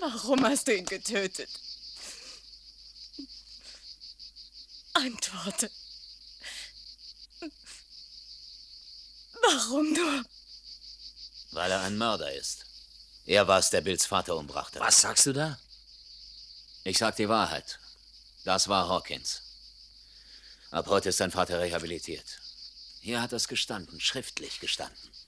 Warum hast du ihn getötet? Antworte. Warum nur? Weil er ein Mörder ist. Er war es, der Bills Vater umbrachte. Was sagst du da? Ich sag die Wahrheit. Das war Hawkins. Ab heute ist sein Vater rehabilitiert. Hier hat er es gestanden, schriftlich gestanden.